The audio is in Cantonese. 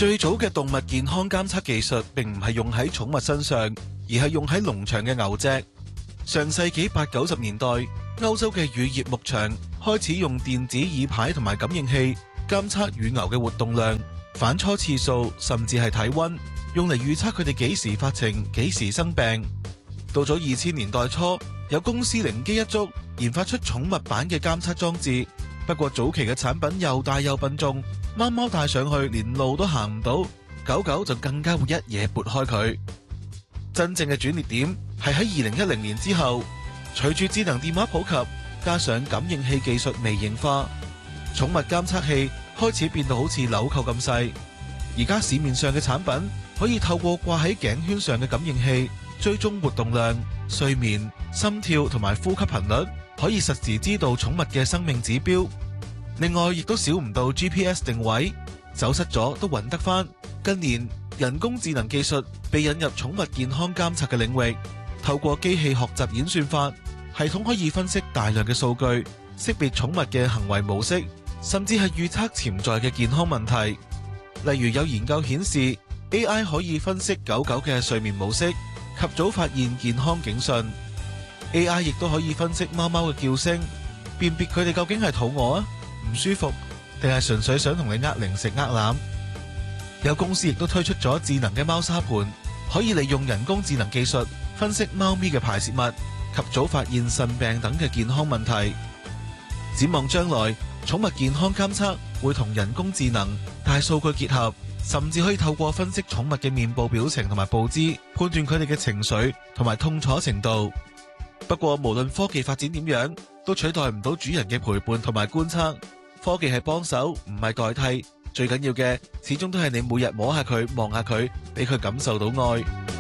最早嘅動物健康監測技術並唔係用喺寵物身上，而係用喺農場嘅牛隻。上世紀80-90年代，歐洲嘅乳業牧場開始用電子耳牌同埋感應器監測乳牛嘅活動量、反芻次數，甚至係體溫，用嚟預測佢哋幾時發情、幾時生病。到咗2000年代初，有公司靈機一觸，研發出寵物版嘅監測裝置。不過早期嘅產品又大又笨重，貓貓帶上去連路都行唔到，狗狗就更加會一嘢撥開佢。真正嘅轉捩點係喺2010年之後，隨住智能電話普及，加上感應器技術微型化，寵物監測器開始變到好似紐扣咁細。而家市面上嘅產品可以透過掛喺頸圈上嘅感應器追蹤活動量、睡眠、心跳同埋呼吸頻率，可以實時知道寵物嘅生命指標。另外亦都少唔到 GPS 定位，走失咗都揾得返。近年人工智能技術被引入寵物健康監測嘅領域，透過機器學習演算法，系統可以分析大量嘅數據，識別寵物嘅行為模式，甚至係預測潛在嘅健康問題。例如有研究顯示 AI 可以分析狗狗嘅睡眠模式，及早發現健康警訊。 AI 亦都可以分析貓貓嘅叫聲，辨別佢哋究竟係肚餓啊、唔舒服，定係純粹想同你零食攬。有公司亦都推出咗智能嘅貓砂盤，可以利用人工智能技術分析貓咪嘅排泄物，及早發現腎病等嘅健康問題。展望將來，寵物健康監測會同人工智能、大數據結合，甚至可以透過分析寵物嘅面部表情同埋步姿，判斷佢哋嘅情緒同埋痛楚程度。不過無論科技發展點樣，都取代唔到主人嘅陪伴同埋觀察。科技係幫手，唔係代替。最緊要嘅始終都係你每日摸下佢、望下佢，俾佢感受到愛。